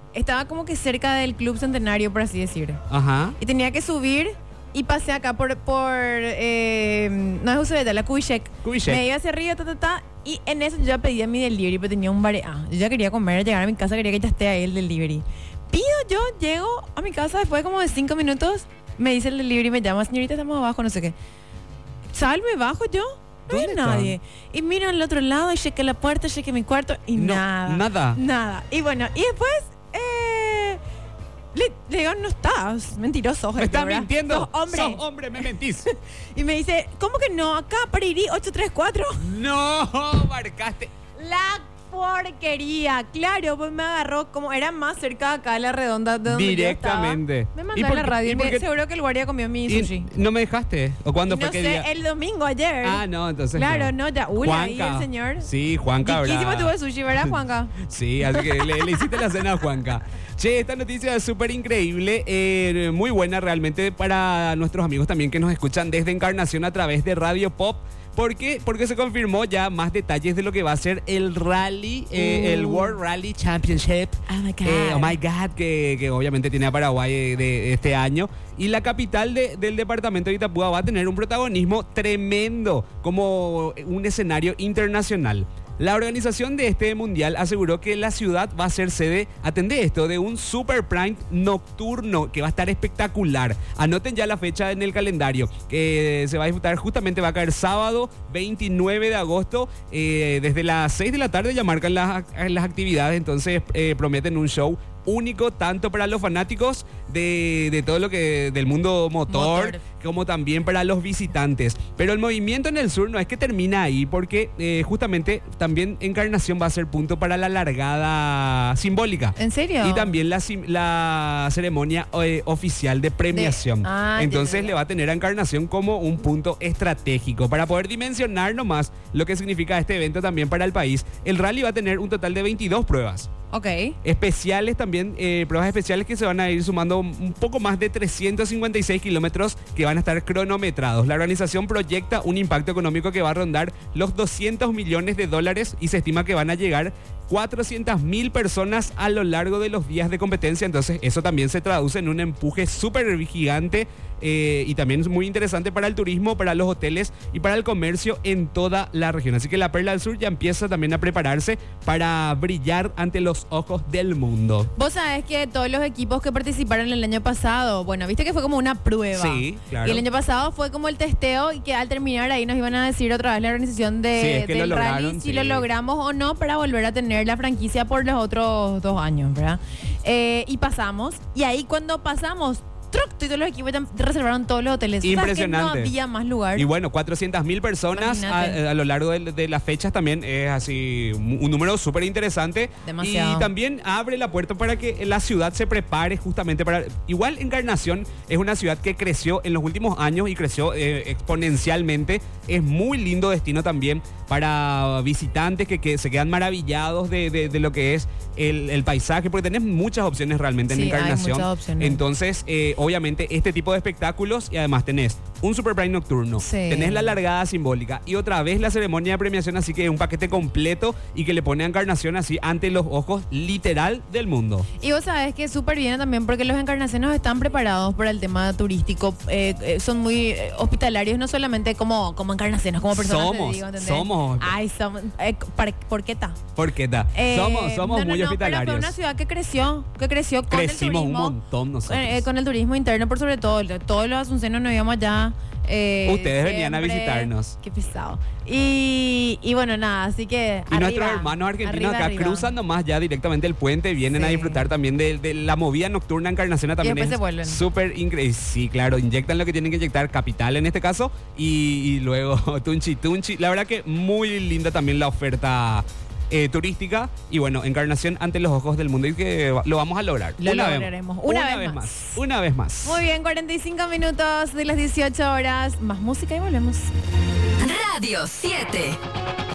estaba como que cerca del Club Centenario, por así decir. Ajá. Y tenía que subir y pasé acá por no es Usureta, la Kubitschek. Me iba hacia arriba, y en eso yo ya pedía mi delivery, pero tenía un bar. Yo ya quería comer, llegar a mi casa, quería que ya esté ahí el delivery. Llego a mi casa después como de 5 minutos, me dice el delivery, me llama, señorita, estamos abajo, no sé qué. Salve, bajo yo. No hay nadie. Y miro al otro lado y chequé la puerta, chequé mi cuarto y nada. Nada. Y bueno, y después le digo, no estás, mentiroso. Me estás mintiendo. Sos hombre, me mentís. Y me dice, ¿cómo que no? Acá, Parirí 834. No, marcaste. La porquería. Claro, pues me agarró como era más cerca de acá de la redonda de donde directamente. Yo estaba. Me mandó a la radio y seguro que el guardia comió mi sushi. ¿No me dejaste? ¿O cuándo fue que día? El domingo, ayer. Ah, no, entonces claro, no ya. Ahí el señor. Sí, Juanca, ¿verdad? Riquísimo tuvo sushi, ¿verdad, Juanca? Sí, así que le hiciste la cena a Juanca. Che, esta noticia es súper increíble, muy buena realmente para nuestros amigos también que nos escuchan desde Encarnación a través de Radio Pop. ¿Por qué? Porque se confirmó ya más detalles de lo que va a ser el rally, el World Rally Championship. Oh my God, que obviamente tiene a Paraguay de este año. Y la capital del departamento de Itapúa va a tener un protagonismo tremendo como un escenario internacional. La organización de este mundial aseguró que la ciudad va a ser sede, atendé esto, de un Super Prime nocturno que va a estar espectacular. Anoten ya la fecha en el calendario, que se va a disfrutar justamente, va a caer sábado 29 de agosto, desde las 6 de la tarde ya marcan las actividades, entonces prometen un show único tanto para los fanáticos de todo lo que del mundo motor como también para los visitantes. Pero el movimiento en el sur no es que termina ahí, porque justamente también Encarnación va a ser punto para la largada simbólica. ¿En serio? Y también la ceremonia oficial de premiación. Entonces le va a tener a Encarnación como un punto estratégico para poder dimensionar nomás lo que significa este evento también para el país. El rally va a tener un total de 22 pruebas. Ok. Especiales también, pruebas especiales que se van a ir sumando un poco más de 356 kilómetros que van a estar cronometrados. La organización proyecta un impacto económico que va a rondar los $200 millones y se estima que van a llegar 400.000 personas a lo largo de los días de competencia. Entonces eso también se traduce en un empuje súper gigante y también es muy interesante para el turismo, para los hoteles y para el comercio en toda la región. Así que la Perla del Sur ya empieza también a prepararse para brillar ante los ojos del mundo. Vos sabés que todos los equipos que participaron el año pasado, bueno, viste que fue como una prueba. Sí, claro. Y el año pasado fue como el testeo y que al terminar ahí nos iban a decir otra vez la organización del rally si lo logramos o no para volver a tener la franquicia por los otros 2 años, ¿verdad? Y pasamos, y ahí cuando pasamos, todos los equipos ya reservaron todos los hoteles. Impresionante. O sea, que no había más lugar. Y bueno, 400.000 personas a lo largo de las fechas también es así un número súper interesante. Demasiado. Y también abre la puerta para que la ciudad se prepare justamente para... Igual Encarnación es una ciudad que creció en los últimos años y creció exponencialmente. Es muy lindo destino también para visitantes que se quedan maravillados de lo que es el paisaje, porque tenés muchas opciones realmente en Encarnación. Hay muchas opciones. Entonces, obviamente, este tipo de espectáculos, y además tenés un Super Prime nocturno, tenés la largada simbólica y otra vez la ceremonia de premiación, así que un paquete completo y que le pone a Encarnación así ante los ojos literal del mundo. Y vos sabés que súper bien también porque los encarnaciones están preparados para el tema turístico, son muy hospitalarios, no solamente como encarnaciones, como personas. Somos. Ay, somos. ¿Por qué está? Somos muy hospitalarios. Pero fue una ciudad que creció con el turismo. Un montón nosotros. Con el turismo interno, por sobre todo. Todos los asuncenos nos íbamos allá. Ustedes venían a visitarnos. Qué pesado. Y bueno, nada, así que y nuestros hermanos argentinos acá cruzan nomás ya directamente el puente, vienen a disfrutar también de la movida nocturna Encarnación también. Y después se vuelven. Súper increíble. Sí, claro, inyectan lo que tienen que inyectar, capital en este caso, y luego tunchi. La verdad que muy linda también la oferta turística y bueno, Encarnación ante los ojos del mundo y que lo vamos a lograr. Lo lograremos. Una vez más. Muy bien, 45 minutos de las 18 horas. Más música y volvemos. Radio 7.